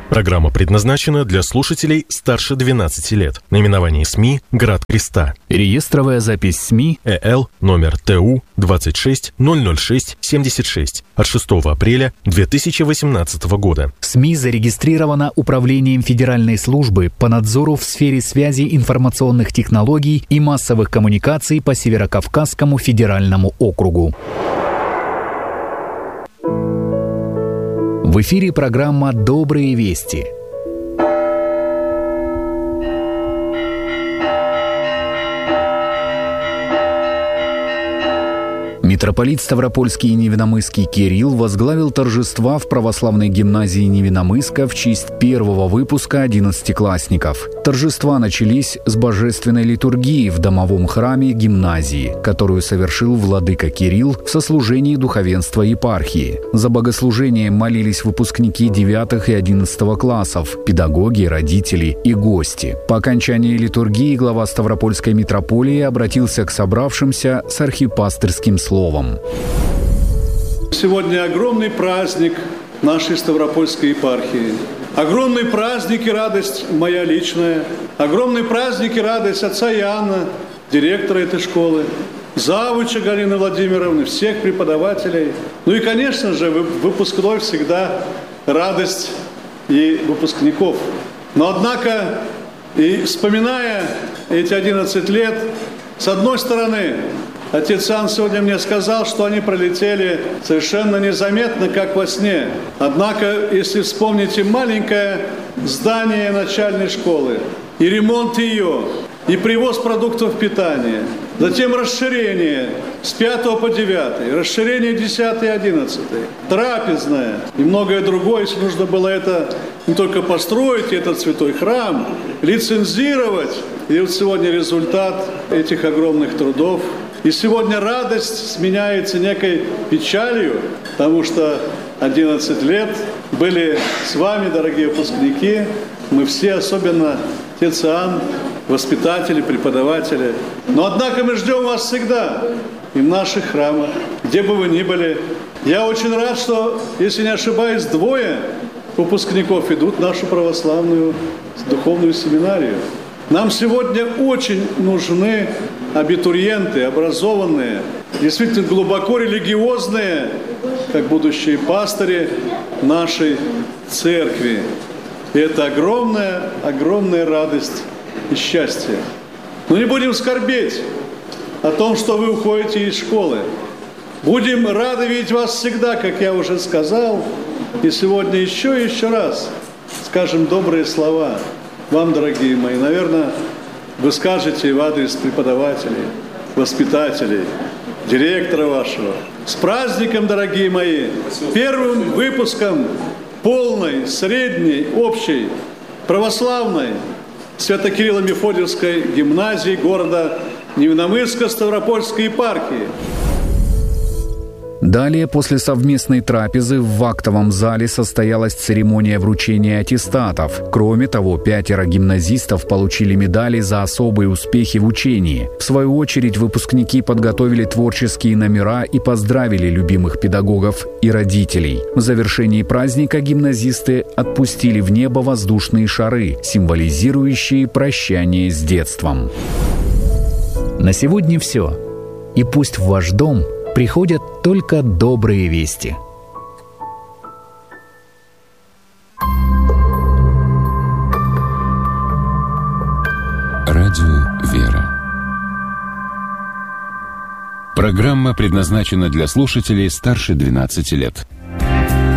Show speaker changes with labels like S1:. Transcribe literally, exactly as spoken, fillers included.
S1: Программа предназначена для слушателей старше двенадцати лет. Наименование СМИ «Град Креста».
S2: Реестровая запись СМИ
S1: ЭЛ номер ТУ двадцать шесть ноль ноль шесть семьдесят шесть от шестого апреля две тысячи восемнадцатого года.
S2: СМИ зарегистрирована Управлением Федеральной службы по надзору в сфере связи, информационных технологий и массовых коммуникаций по Северокавказскому федеральному округу. В эфире программа «Добрые вести». Митрополит Ставропольский и Невиномысский Кирилл возглавил торжества в православной гимназии Невиномыска в честь первого выпуска одиннадцатиклассников. Торжества начались с божественной литургии в домовом храме гимназии, которую совершил владыка Кирилл в сослужении духовенства епархии. За богослужением молились выпускники девятых и одиннадцатого классов, педагоги, родители и гости. По окончании литургии глава Ставропольской митрополии обратился к собравшимся с архипастырским словом.
S3: Сегодня огромный праздник нашей Ставропольской епархии. Огромный праздник и радость моя личная. Огромный праздник и радость отца Иоанна, директора этой школы, завуча Галины Владимировны, всех преподавателей. Ну и, конечно же, выпускной всегда радость и выпускников. Но, однако, и вспоминая эти одиннадцать лет, с одной стороны, отец Иоанн сегодня мне сказал, что они пролетели совершенно незаметно, как во сне. Однако, если вспомните маленькое здание начальной школы, и ремонт ее, и привоз продуктов питания, затем расширение с пятого по девятый, расширение десятый и одиннадцатый, трапезная и многое другое, если нужно было это не только построить, этот святой храм, лицензировать. И вот сегодня результат этих огромных трудов. И сегодня радость сменяется некой печалью, потому что одиннадцать лет были с вами, дорогие выпускники. Мы все, особенно отец Иоанн, воспитатели, преподаватели. Но, однако, мы ждем вас всегда и в наших храмах, где бы вы ни были. Я очень рад, что, если не ошибаюсь, двое выпускников идут в нашу православную духовную семинарию. Нам сегодня очень нужны абитуриенты, образованные, действительно глубоко религиозные, как будущие пастыри нашей церкви. И это огромная, огромная радость и счастье. Но не будем скорбеть о том, что вы уходите из школы. Будем рады видеть вас всегда, как я уже сказал. И сегодня еще и еще раз скажем добрые слова вам, дорогие мои. Наверное, вы скажете в адрес преподавателей, воспитателей, директора вашего. С праздником, дорогие мои! Первым выпуском полной, средней, общей, православной Свято-Кирилло-Мефодиевской гимназии города Невиномыска Ставропольской епархии.
S2: Далее, после совместной трапезы, в актовом зале состоялась церемония вручения аттестатов. Кроме того, пятеро гимназистов получили медали за особые успехи в учении. В свою очередь, выпускники подготовили творческие номера и поздравили любимых педагогов и родителей. В завершении праздника гимназисты отпустили в небо воздушные шары, символизирующие прощание с детством. На сегодня все. И пусть в ваш дом приходят только добрые вести.
S4: Радио «Вера». Программа предназначена для слушателей старше двенадцати лет.